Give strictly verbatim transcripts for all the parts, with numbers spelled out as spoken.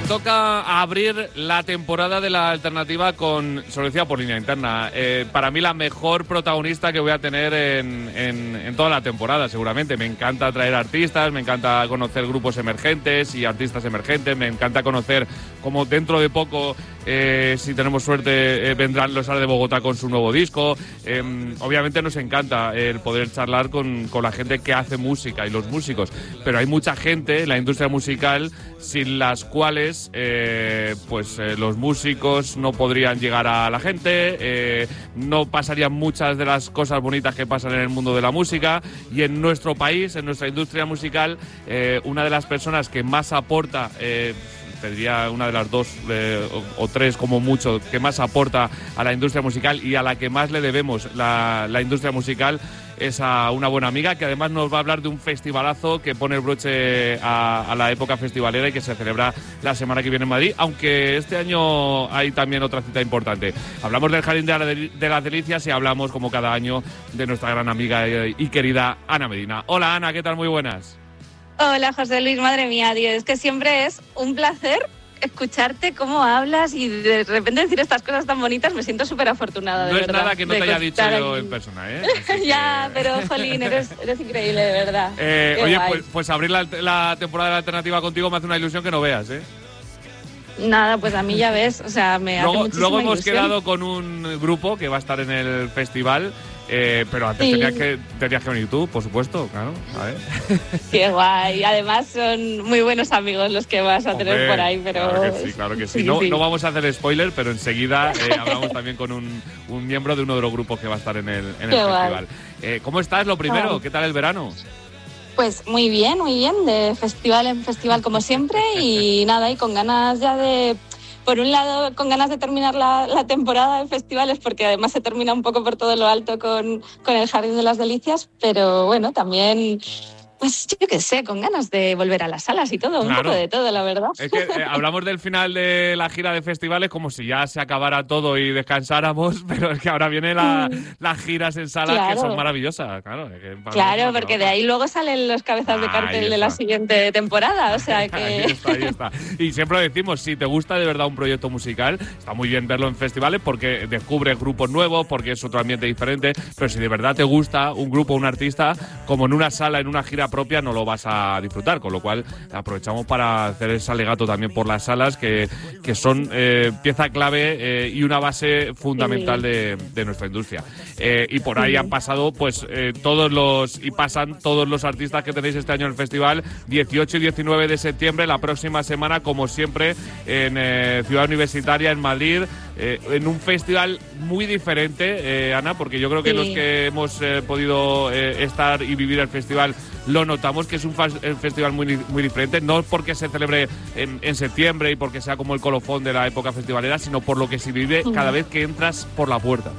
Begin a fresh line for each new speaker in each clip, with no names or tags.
toca abrir la temporada de la alternativa con, se lo decía por línea interna, eh, para mí la mejor protagonista que voy a tener en, en, en toda la temporada, seguramente. Me encanta traer artistas, me encanta conocer grupos emergentes y artistas emergentes, me encanta conocer cómo dentro de poco, eh, si tenemos suerte, eh, vendrán los Ars de Bogotá con su nuevo disco. Eh, obviamente nos encanta el poder charlar con, con la gente que hace música y los músicos, pero hay mucha gente en la industria musical sin las cuales eh, pues eh, los músicos no podrían llegar a la gente, eh, no pasarían muchas de las cosas bonitas que pasan en el mundo de la música. Y en nuestro país, en nuestra industria musical, eh, una de las personas que más aporta, eh, te diría una de las dos eh, o, o tres como mucho, que más aporta a la industria musical y a la que más le debemos la, la industria musical, es a una buena amiga que además nos va a hablar de un festivalazo que pone el broche a, a la época festivalera y que se celebra la semana que viene en Madrid, aunque este año hay también otra cita importante. Hablamos del Jardín de, la de, de las Delicias y hablamos, como cada año, de nuestra gran amiga y, y querida Ana Medina. Hola Ana, ¿qué tal? Muy buenas.
Hola José Luis, madre mía, tío, es que siempre es un placer escucharte cómo hablas y de repente decir estas cosas tan bonitas. Me siento súper afortunada, de
no
verdad.
No es nada que no te haya dicho yo
aquí
en persona, ¿eh?
Ya,
que...
pero jolín, eres, eres increíble, de verdad.
Eh, oye, pues, pues abrir la, la temporada de la alternativa contigo me hace una ilusión que no veas, ¿eh?
Nada, pues a mí ya ves, o sea, me
luego,
hace muchísima
Luego hemos
ilusión.
quedado con un grupo que va a estar en el festival. Eh, pero antes
sí.
tenías, que, tenías que venir tú, por supuesto, claro. A ver.
Qué guay. Además son muy buenos amigos los que vas a
Hombre,
tener por ahí. Pero
claro que sí, claro que sí.
sí,
no,
sí.
no vamos a hacer spoiler, pero enseguida eh, hablamos también con un, un miembro de uno de los grupos que va a estar en el, en el festival. Eh, ¿Cómo estás? Lo primero, ay. ¿Qué tal el verano?
Pues muy bien, muy bien, de festival en festival como siempre y nada, y con ganas ya de... Por un lado, con ganas de terminar la, la temporada de festivales, porque además se termina un poco por todo lo alto con, con el Jardín de las Delicias, pero bueno, también, pues yo qué sé, con ganas de volver a las salas y todo, claro. Un poco de todo, la verdad.
Es que eh, hablamos del final de la gira de festivales como si ya se acabara todo y descansáramos, pero es que ahora vienen la, las giras en salas, claro. Que son maravillosas. Claro, es que
claro porque de ahí luego salen los cabezas ah, de cartel de la siguiente temporada, o sea que...
Ahí está, ahí está. Y siempre decimos, si te gusta de verdad un proyecto musical, está muy bien verlo en festivales porque descubres grupos nuevos, porque es otro ambiente diferente, pero si de verdad te gusta un grupo, un artista, como en una sala, en una gira propia, no lo vas a disfrutar, con lo cual aprovechamos para hacer ese alegato también por las salas que, que son eh, pieza clave eh, y una base fundamental sí. de, de nuestra industria. Eh, y por ahí sí. han pasado pues eh, todos los y pasan todos los artistas que tenéis este año en el festival, dieciocho y diecinueve de septiembre, la próxima semana, como siempre, en eh, Ciudad Universitaria, en Madrid, eh, en un festival muy diferente, eh, Ana, porque yo creo que sí. los que hemos eh, podido eh, estar y vivir el festival lo notamos que es un festival muy, muy diferente, no porque se celebre en, en septiembre y porque sea como el colofón de la época festivalera, sino por lo que se vive cada vez que entras por la puerta.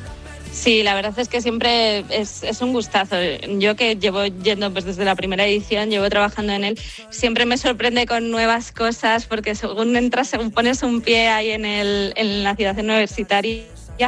Sí, la verdad es que siempre es, es un gustazo. Yo que llevo yendo pues desde la primera edición, llevo trabajando en él, siempre me sorprende con nuevas cosas porque según entras, según pones un pie ahí en, el, en la ciudad universitaria,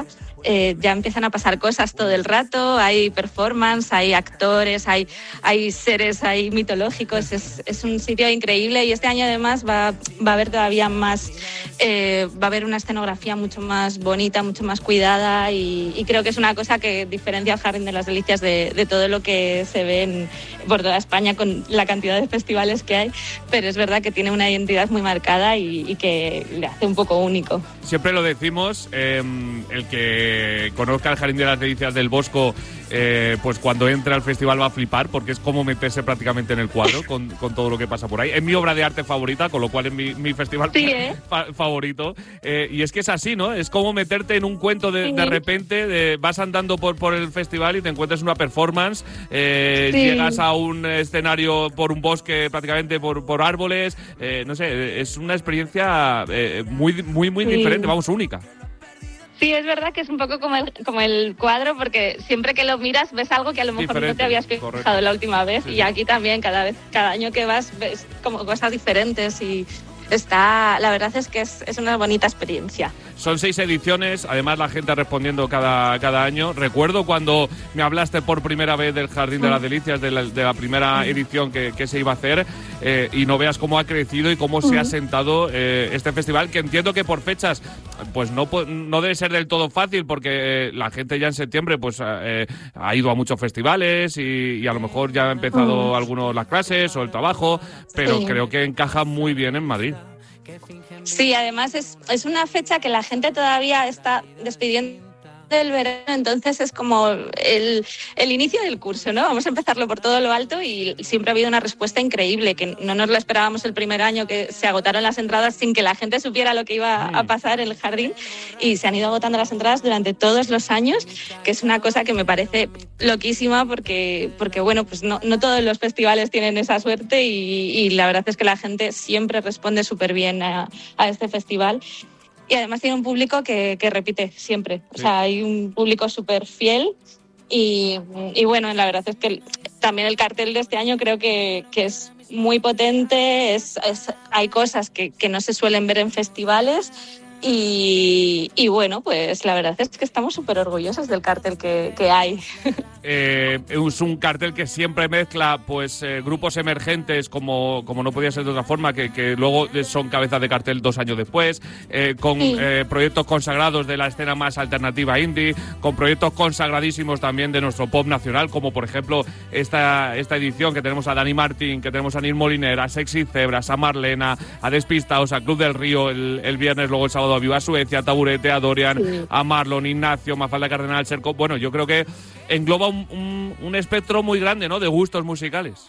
Eh, ya empiezan a pasar cosas todo el rato, hay performance, hay actores, hay, hay seres ahí mitológicos, es, es un sitio increíble y este año además va, va a haber todavía más, eh, va a haber una escenografía mucho más bonita, mucho más cuidada y, y creo que es una cosa que diferencia al Jardín de las Delicias de, de todo lo que se ve en, por toda España con la cantidad de festivales que hay, pero es verdad que tiene una identidad muy marcada y, y que le hace un poco único.
Siempre lo decimos, eh, el que conozca el Jardín de las Delicias del Bosco, eh, pues cuando entre al festival va a flipar, porque es como meterse prácticamente en el cuadro con, con todo lo que pasa por ahí. Es mi obra de arte favorita, con lo cual es mi, mi festival
sí, ¿eh?
fa favorito. Eh, y es que es así, ¿no? Es como meterte en un cuento de,
sí.
de repente, de, vas andando por, por el festival y te encuentras una performance, eh,
sí.
llegas a un escenario por un bosque, prácticamente por, por árboles, eh, no sé, es una experiencia eh, muy, muy, muy sí. diferente, vamos, única.
Sí, es verdad que es un poco como el, como el cuadro, porque siempre que lo miras ves algo que a lo mejor Diferente, no te habías fijado correcto. La última vez. Sí. Y aquí también, cada vez, cada año que vas, ves como cosas diferentes y, está, la verdad es que es, es una bonita experiencia.
Son seis ediciones, además la gente respondiendo cada, cada año. Recuerdo cuando me hablaste por primera vez del Jardín de las Delicias, de la, de la primera edición que, que se iba a hacer, eh, y no veas cómo ha crecido y cómo se ha sentado eh, este festival, que entiendo que por fechas pues no, no debe ser del todo fácil, porque eh, la gente ya en septiembre pues eh, ha ido a muchos festivales y, y a lo mejor ya ha empezado algunos las clases o el trabajo, pero sí, creo que encaja muy bien en Madrid.
Sí, además es, es una fecha que la gente todavía está despidiendo del verano, entonces es como el, el inicio del curso, ¿no? Vamos a empezarlo por todo lo alto y siempre ha habido una respuesta increíble, que no nos la esperábamos el primer año, que se agotaron las entradas sin que la gente supiera lo que iba a pasar en el jardín, y se han ido agotando las entradas durante todos los años, que es una cosa que me parece loquísima porque, porque bueno, pues no, no todos los festivales tienen esa suerte y, y la verdad es que la gente siempre responde súper bien a, a este festival. Y además tiene un público que, que repite siempre. O sea, hay un público súper fiel y, y bueno, la verdad es que el, también el cartel de este año creo que, que es muy potente. Es, es, hay cosas que, que no se suelen ver en festivales y, y bueno, pues la verdad es que estamos súper orgullosos del cartel que, que hay.
Eh, es un cartel que siempre mezcla pues eh, grupos emergentes, como, como no podía ser de otra forma, que, que luego son cabezas de cartel dos años después, eh, con sí. eh, proyectos consagrados de la escena más alternativa indie, con proyectos consagradísimos también de nuestro pop nacional, como por ejemplo esta, esta edición que tenemos a Dani Martín, que tenemos a Nil Moliner, a Sexy Zebras, a Marlena, a Despistaos, a Club del Río el, el viernes, luego el sábado a Viva Suecia, a Taburete, a Dorian, sí. a Marlon, Ignacio, Mafalda Cardenal, Serco. Bueno, yo creo que engloba un, un, un espectro muy grande, ¿no?, de gustos musicales.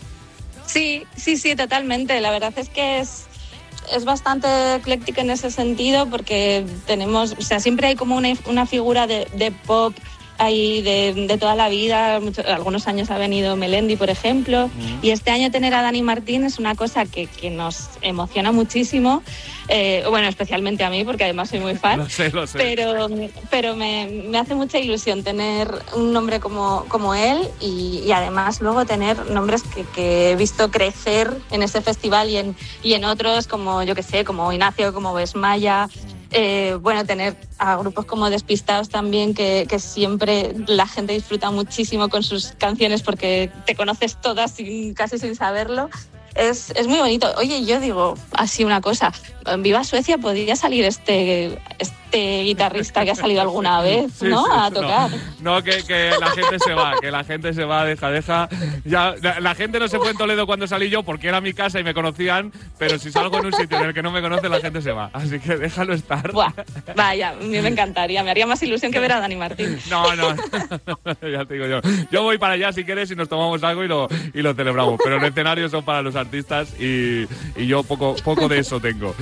Sí, sí, sí, totalmente. La verdad es que es, es bastante ecléctica en ese sentido, porque tenemos, o sea, siempre hay como una, una figura de, de pop ahí de, de toda la vida. Muchos, algunos años ha venido Melendi, por ejemplo, mm. y este año tener a Dani Martín es una cosa que, que nos emociona muchísimo. Eh, bueno, especialmente a mí, porque además soy muy fan.
Lo sé, lo sé.
Pero, pero me, me hace mucha ilusión tener un nombre como, como él y, y además luego tener nombres que, que he visto crecer en este festival y en, y en otros, como yo que sé, como Ignacio, como Besmaya. Eh, bueno, tener a grupos como Despistaos también, que, que siempre la gente disfruta muchísimo con sus canciones porque te conoces todas sin, casi sin saberlo. Es, es muy bonito. Oye, yo digo así una cosa, en Viva Suecia podría salir este, este guitarrista que ha salido alguna vez, sí, ¿no? Sí, a tocar.
No, no que, que la gente se va, que la gente se va, deja, deja. Ya, la, la gente no se fue en Toledo cuando salí yo porque era mi casa y me conocían, pero si salgo en un sitio en el que no me conoce, la gente se va. Así que déjalo estar.
Buah, vaya, a mí me encantaría, me haría más ilusión que ver a Dani Martín.
No, no, ya te digo yo. Yo voy para allá si quieres y nos tomamos algo y lo, y lo celebramos, pero el escenario son para los artistas y, y yo poco, poco de eso tengo.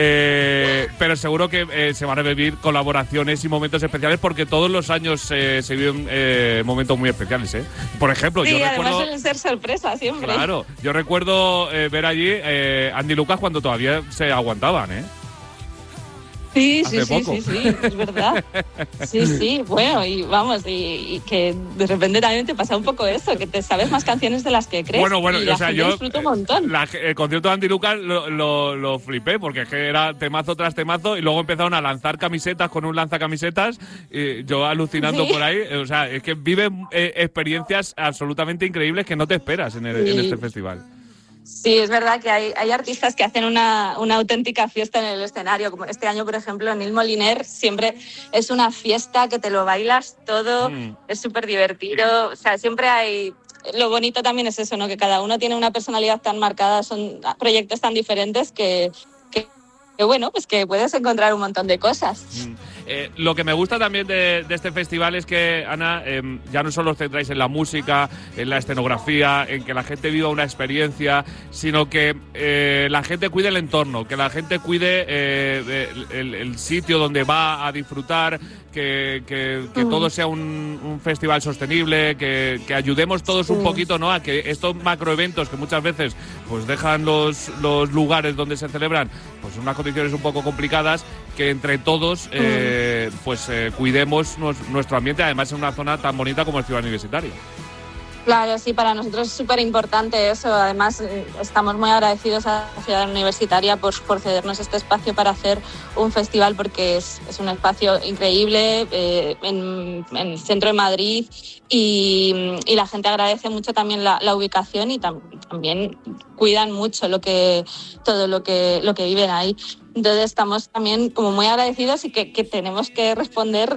Eh, pero seguro que eh, se van a revivir colaboraciones y momentos especiales, porque todos los años eh, se viven eh, momentos muy especiales, ¿eh? Por ejemplo,
sí,
yo
además
recuerdo...
suelen ser sorpresas siempre.
Claro, yo recuerdo eh, ver allí eh, Andy Lucas cuando todavía se aguantaban, ¿eh?
Sí, sí, sí, sí, sí, es verdad. Sí, sí, bueno, y vamos, y, y que de repente también te pasa un poco eso, que te sabes más canciones de las que crees.
Bueno, bueno,
y la
o sea,
gente
yo
disfruto un montón.
La, el concierto de Andy Lucas lo, lo, lo flipé, porque es que era temazo tras temazo, y luego empezaron a lanzar camisetas con un lanzacamisetas, y yo alucinando ¿Sí? por ahí. O sea, es que viven eh, experiencias absolutamente increíbles que no te esperas en, el, sí. en este festival.
Sí, es verdad que hay, hay artistas que hacen una, una auténtica fiesta en el escenario, como este año, por ejemplo, Nil Moliner siempre es una fiesta que te lo bailas todo, mm. es súper divertido, o sea, siempre hay... Lo bonito también es eso, ¿no? Que cada uno tiene una personalidad tan marcada, son proyectos tan diferentes que, que, que bueno, pues que puedes encontrar un montón de cosas.
Mm. Eh, lo que me gusta también de, de este festival es que, Ana, eh, ya no solo os centráis en la música, en la escenografía, en que la gente viva una experiencia, sino que eh, la gente cuide el entorno, que la gente cuide eh, el, el sitio donde va a disfrutar, que, que, que mm. todo sea un, un festival sostenible, que, que ayudemos todos sí. un poquito, ¿no?, a que estos macroeventos que muchas veces pues dejan los, los lugares donde se celebran pues unas condiciones un poco complicadas, que entre todos eh, pues eh, cuidemos nos, nuestro ambiente, además en una zona tan bonita como el Ciudad Universitario.
Claro, sí, para nosotros es súper importante eso. Además, estamos muy agradecidos a la Ciudad Universitaria por, por cedernos este espacio para hacer un festival, porque es, es un espacio increíble eh, en, en el centro de Madrid y, y la gente agradece mucho también la, la ubicación y tam, también cuidan mucho lo que, todo lo que, lo que viven ahí. Entonces estamos también como muy agradecidos y que, que tenemos que responder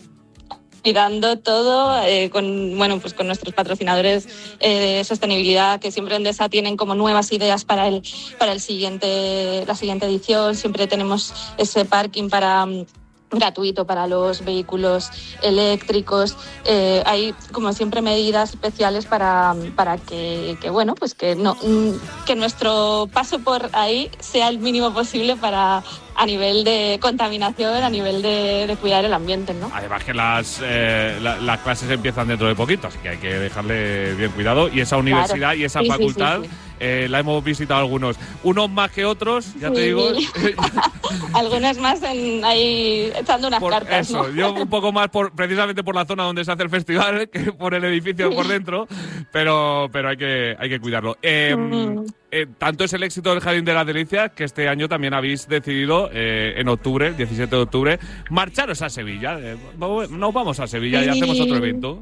mirando todo eh, con bueno pues con nuestros patrocinadores eh, de sostenibilidad, que siempre en Endesa tienen como nuevas ideas para el para el siguiente la siguiente edición. Siempre tenemos ese parking para gratuito para los vehículos eléctricos. Eh, hay como siempre medidas especiales para, para que, que bueno pues que no que nuestro paso por ahí sea el mínimo posible para a nivel de contaminación, a nivel de, de cuidar el ambiente, ¿no?
Además que las, eh, la, las clases empiezan dentro de poquito, así que hay que dejarle bien cuidado. Y esa universidad claro. y esa sí, facultad sí, sí, sí. Eh, la hemos visitado algunos. Unos más que otros, ya sí. te digo.
Algunos más en, ahí echando unas
por
cartas,
eso,
¿no?
Yo un poco más por, precisamente por la zona donde se hace el festival, que por el edificio sí. por dentro, pero, pero hay que, hay que cuidarlo. Eh, mm. Eh, tanto es el éxito del Jardín de las Delicias que este año también habéis decidido, eh, en octubre, diecisiete de octubre, marcharos a Sevilla. Eh, nos vamos a Sevilla sí. y hacemos otro evento.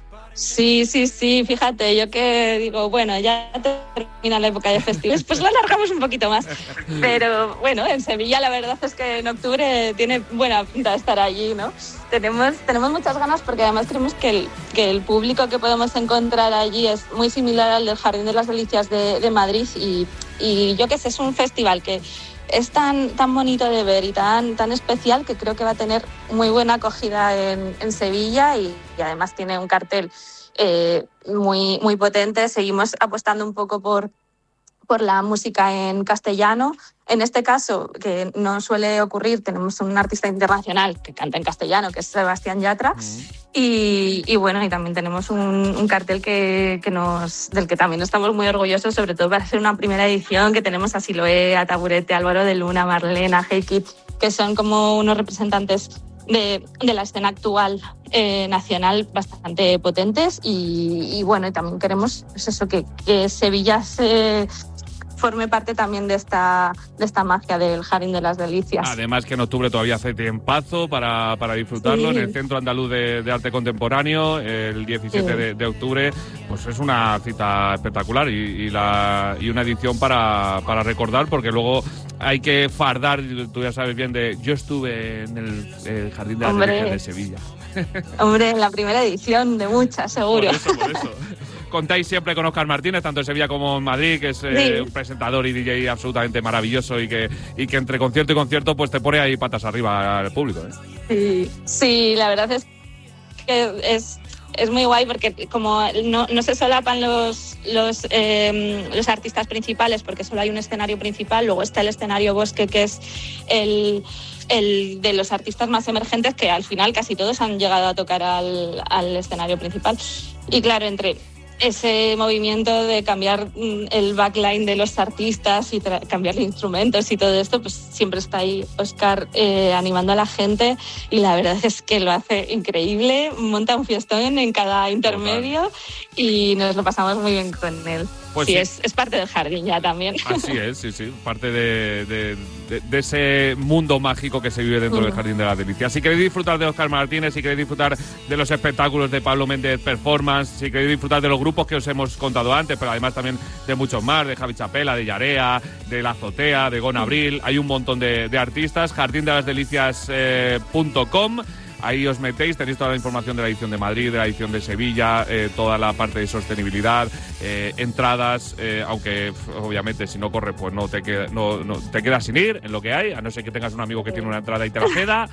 Sí, sí, sí, fíjate, yo que digo, bueno, ya termina la época de festivales, pues lo alargamos un poquito más. Pero bueno, en Sevilla la verdad es que en octubre tiene buena pinta de estar allí, ¿no? Tenemos, tenemos muchas ganas porque además creemos que el, que el público que podemos encontrar allí es muy similar al del Jardín de las Delicias de, de Madrid y, y yo que sé, es un festival que es tan, tan bonito de ver y tan, tan especial que creo que va a tener muy buena acogida en, en Sevilla y, y además tiene un cartel eh, muy, muy potente. Seguimos apostando un poco por, por la música en castellano. En este caso, que no suele ocurrir, tenemos un artista internacional que canta en castellano, que es Sebastián Yatra. Mm. Y, y bueno, y también tenemos un, un cartel que, que nos, del que también estamos muy orgullosos, sobre todo para ser una primera edición, que tenemos a Siloé, a Taburete, a Álvaro de Luna, a Marlena, a Hey Kid, que son como unos representantes de, de la escena actual eh, nacional bastante potentes. Y, y bueno, y también queremos pues eso, que, que Sevilla se forme parte también de esta, de esta magia del Jardín de las Delicias.
Además que en octubre todavía hace tiempazo para, para disfrutarlo sí. en el Centro Andaluz de, de Arte Contemporáneo, el diecisiete sí. de, de octubre. Pues es una cita espectacular y, y, la, y una edición para, para recordar, porque luego hay que fardar, tú ya sabes bien, de yo estuve en el, el Jardín de las Hombre. Delicias de Sevilla.
Hombre, en la primera edición de muchas, seguro.
Por eso, por eso. Contáis siempre con Óscar Martínez, tanto en Sevilla como en Madrid, que es eh, sí. un presentador y D J absolutamente maravilloso y que, y que entre concierto y concierto pues te pone ahí patas arriba al público. ¿eh?
Sí, sí, la verdad es que es, es muy guay porque como no, no se solapan los, los, eh, los artistas principales, porque solo hay un escenario principal, luego está el escenario Bosque, que es el... el de los artistas más emergentes, que al final casi todos han llegado a tocar al, al escenario principal. Y claro, entre ese movimiento de cambiar el backline de los artistas y tra- cambiar instrumentos y todo esto, pues siempre está ahí Óscar eh, animando a la gente y la verdad es que lo hace increíble, monta un fiestón en cada intermedio y nos lo pasamos muy bien con él. Pues sí, sí. Es, es parte del jardín ya también.
Así es, sí, sí, parte de, de, de, de ese mundo mágico que se vive dentro uh-huh. del Jardín de las Delicias. Si queréis disfrutar de Óscar Martínez, si queréis disfrutar de los espectáculos de Pablo Méndez Performance, si queréis disfrutar de los grupos que os hemos contado antes, pero además también de muchos más, de Javi Chapela, de Yarea, de La Azotea, de Gon Abril, hay un montón de, de artistas, jardín de las delicias punto com. Ahí os metéis, tenéis toda la información de la edición de Madrid, de la edición de Sevilla, eh, toda la parte de sostenibilidad, eh, entradas, eh, aunque obviamente si no corre pues no te, queda, no, no, te quedas sin ir en lo que hay, a no ser que tengas un amigo que tiene una entrada y te la ceda.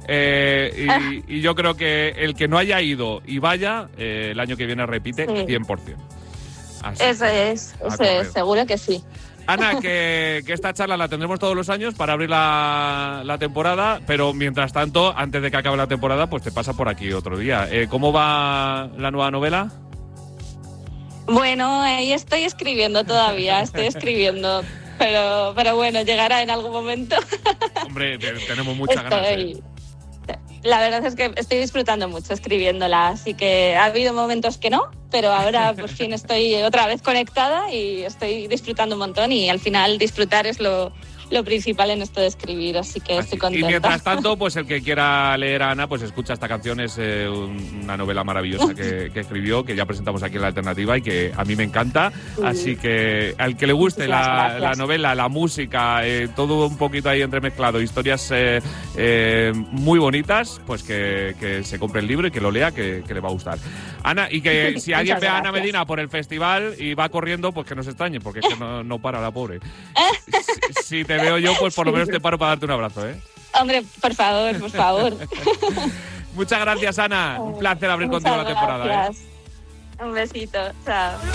Eh, y, y yo creo que el que no haya ido y vaya, eh, el año que viene repite sí. cien por ciento. Así,
eso es, eso es, seguro que sí.
Ana, que, que esta charla la tendremos todos los años para abrir la, la temporada, pero mientras tanto, antes de que acabe la temporada, pues te pasa por aquí otro día. Eh, ¿Cómo va la nueva novela?
Bueno, ahí estoy escribiendo todavía, estoy escribiendo, pero, pero bueno, llegará en algún momento.
Hombre, tenemos muchas ganas. ¿eh?
La verdad es que estoy disfrutando mucho escribiéndola, así que ha habido momentos que no, pero ahora por fin estoy otra vez conectada y estoy disfrutando un montón, y al final disfrutar es lo, lo principal en esto de escribir, así que
Así,
estoy contenta.
Y mientras tanto, pues el que quiera leer a Ana, pues escucha esta canción, es eh, una novela maravillosa que, que escribió, que ya presentamos aquí en La Alternativa y que a mí me encanta,
Sí.
así que al que le guste la, la novela, la música, eh, todo un poquito ahí entremezclado, historias eh, eh, muy bonitas, pues que, que se compre el libro y que lo lea, que, que le va a gustar. Ana, y que si alguien ve a Ana Medina por el festival y va corriendo, pues que no se extrañe, porque es que no, no para la pobre. Si, si te veo yo, pues por lo menos te paro para darte un abrazo, ¿eh?
Hombre, por favor, por favor.
Muchas gracias, Ana. Un placer abrir
Muchas
contigo la temporada,
gracias.
¿eh?
Un besito, chao.